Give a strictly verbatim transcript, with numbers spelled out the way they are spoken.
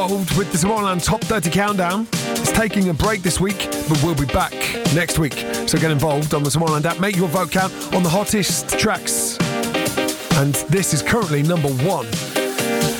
With the Tomorrowland Top thirty Countdown. It's taking a break this week, but we'll be back next week. So get involved on the Tomorrowland app. Make your vote count on the hottest tracks. And this is currently number one.